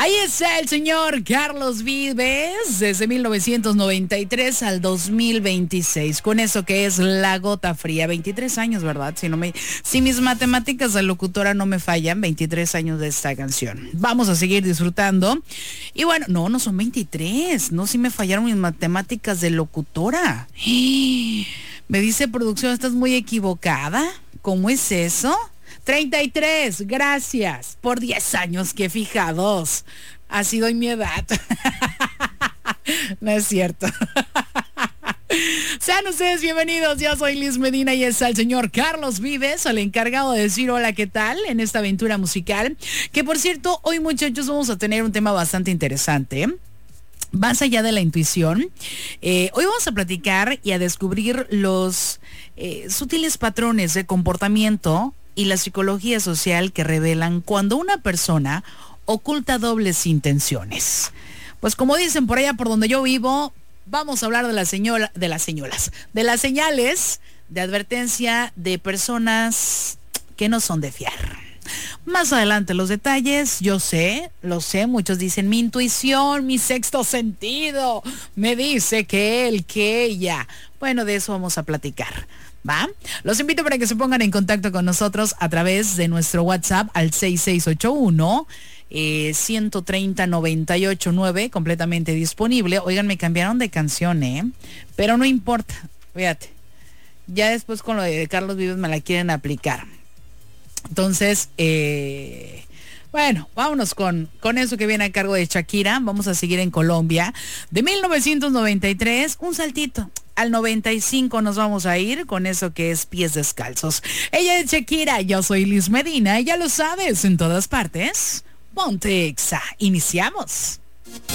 Ahí está el señor Carlos Vives desde 1993 al 2026 con eso que es La Gota Fría. 23 años, ¿verdad? Si mis matemáticas de locutora no me fallan, 23 años de esta canción. Vamos a seguir disfrutando. Y bueno, no son 23. No, si me fallaron mis matemáticas de locutora. Me dice producción, ¿estás muy equivocada? ¿Cómo es eso? 33, gracias por 10 años que fijados. Ha sido en mi edad. No es cierto. Sean ustedes bienvenidos, yo soy Liz Medina y está el señor Carlos Vives, el encargado de decir hola, ¿qué tal? En esta aventura musical, que por cierto, hoy muchachos vamos a tener un tema bastante interesante. Más allá de la intuición, hoy vamos a platicar y a descubrir los sutiles patrones de comportamiento y la psicología social que revelan cuando una persona oculta dobles intenciones. Pues como dicen por allá por donde yo vivo, vamos a hablar de las señales de advertencia de personas que no son de fiar. Más adelante los detalles, lo sé, muchos dicen mi intuición, mi sexto sentido, me dice que él, que ella. Bueno, de eso vamos a platicar. ¿Va? Los invito para que se pongan en contacto con nosotros a través de nuestro WhatsApp al 6681 130 989, completamente disponible. Oigan, me cambiaron de canción, pero no importa, fíjate. Ya después con lo de Carlos Vives me la quieren aplicar. Entonces, bueno, vámonos con eso que viene a cargo de Shakira. Vamos a seguir en Colombia. De 1993, un saltito. Al 95 nos vamos a ir con eso que es Pies Descalzos. Ella es Shakira, yo soy Liz Medina, y ya lo sabes, en todas partes. Ponte Exa. Iniciamos.